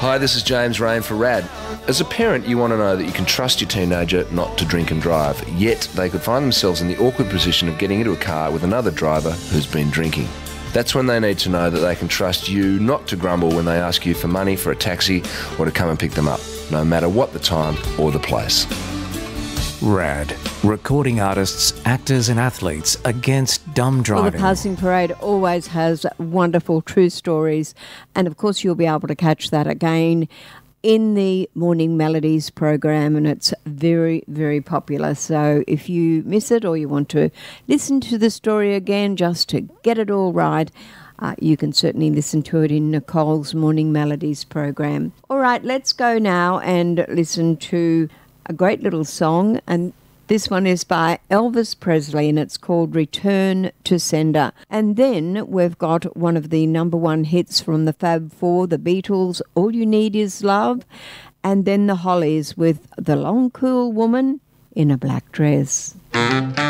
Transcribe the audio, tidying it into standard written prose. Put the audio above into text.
Hi, this is James Rain for RAD. As a parent, you want to know that you can trust your teenager not to drink and drive, yet they could find themselves in the awkward position of getting into a car with another driver who's been drinking. That's when they need to know that they can trust you not to grumble when they ask you for money for a taxi or to come and pick them up, no matter what the time or the place. RAD, recording artists, actors and athletes against dumb driving. Well, the Passing Parade always has wonderful true stories, and of course you'll be able to catch that again in the Morning Melodies program, and it's very, very popular. So if you miss it or you want to listen to the story again just to get it all right, you can certainly listen to it in Nicole's Morning Melodies program. All right, let's go now and listen to a great little song, and this one is by Elvis Presley and it's called Return to Sender. And then we've got one of the number one hits from the Fab Four, the Beatles, All You Need Is Love, and then the Hollies with The Long Cool Woman in a Black Dress.